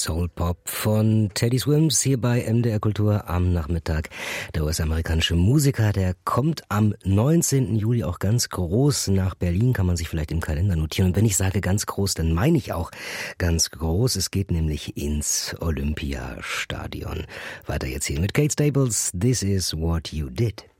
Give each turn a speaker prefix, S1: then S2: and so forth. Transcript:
S1: Soul Pop von Teddy Swims hier bei MDR Kultur am Nachmittag. Der US-amerikanische Musiker, der kommt am 19. Juli auch ganz groß nach Berlin, kann man sich vielleicht im Kalender notieren. Und wenn ich sage ganz groß, dann meine ich auch ganz groß. Es geht nämlich ins Olympiastadion. Weiter jetzt hier mit Kate Staples, This Is What You Did.